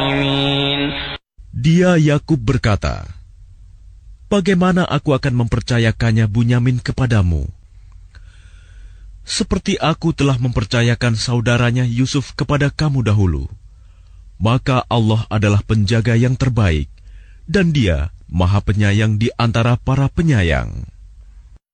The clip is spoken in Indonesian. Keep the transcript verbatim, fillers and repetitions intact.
Dia Yakub berkata, "Bagaimana aku akan mempercayakannya Bunyamin kepadamu? Seperti aku telah mempercayakan saudaranya Yusuf kepada kamu dahulu. Maka Allah adalah penjaga yang terbaik, dan Dia Maha Penyayang di antara para penyayang."